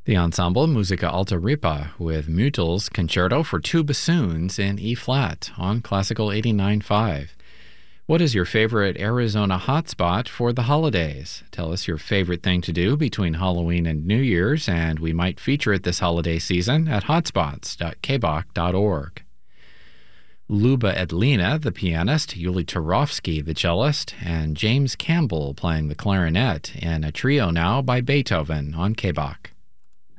The ensemble Musica Alta Ripa with Müttel's Concerto for Two Bassoons in E-flat on Classical 89.5. What is your favorite Arizona hotspot for the holidays? Tell us your favorite thing to do between Halloween and New Year's, and we might feature it this holiday season at hotspots.kbach.org. Luba Edlina, the pianist, Yuli Turovsky, the cellist, and James Campbell playing the clarinet in a trio now by Beethoven on KBach.